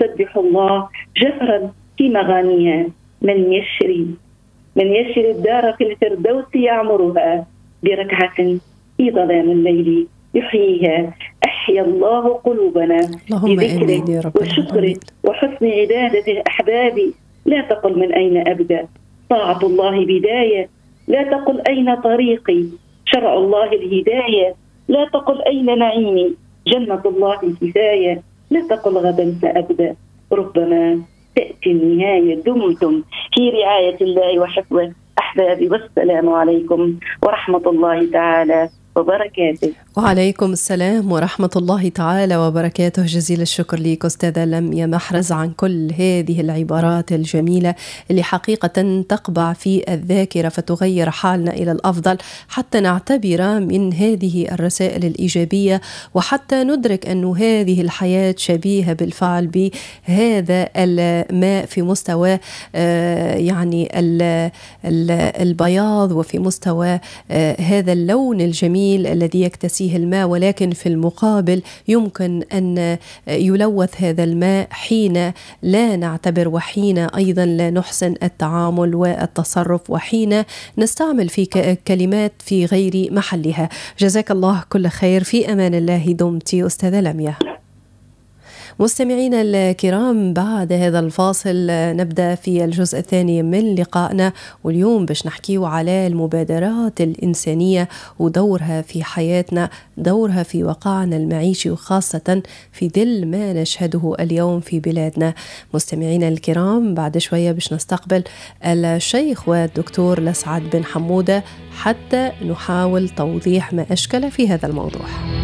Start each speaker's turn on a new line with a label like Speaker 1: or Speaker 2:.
Speaker 1: تسبح الله جهرا في مغانيها. من يشري الدار في الفردوس يعمرها بركعة في ظلام الليل يحييها. أحيا الله قلوبنا بذكره وشكره وحسن عبادته. أحبابي لا تقل من أين أبدأ، طاعة الله بداية، لا تقل أين طريقي، شرع الله الهداية، لا تقل أين نعيمي، جنة الله كفاية، لا تقل غدا سأبدأ، ربما تأتي النهاية. دمتم في رعاية الله وحفظه أحبابي، والسلام عليكم ورحمة الله تعالى وبركاته.
Speaker 2: وعليكم السلام ورحمة الله تعالى وبركاته. جزيل الشكر لك أستاذة لميا محرز عن كل هذه العبارات الجميلة اللي حقيقة تقبع في الذاكرة فتغير حالنا إلى الأفضل، حتى نعتبر من هذه الرسائل الإيجابية، وحتى ندرك أن هذه الحياة شبيهة بالفعل بهذا الماء في مستوى يعني البياض، وفي مستوى هذا اللون الجميل الذي يكتسيه الماء، ولكن في المقابل يمكن أن يلوث هذا الماء حين لا نعتبر، وحين أيضا لا نحسن التعامل والتصرف، وحين نستعمل في كلمات في غير محلها. جزاك الله كل خير، في أمان الله دمت أستاذة لميا. مستمعينا الكرام، بعد هذا الفاصل نبدأ في الجزء الثاني من لقائنا، واليوم باش نحكيو على المبادرات الإنسانية ودورها في حياتنا، دورها في واقعنا المعيشي، وخاصة في ظل ما نشهده اليوم في بلادنا. مستمعينا الكرام، بعد شوية باش نستقبل الشيخ والدكتور لسعد بن حمودة حتى نحاول توضيح ما أشكل في هذا الموضوع.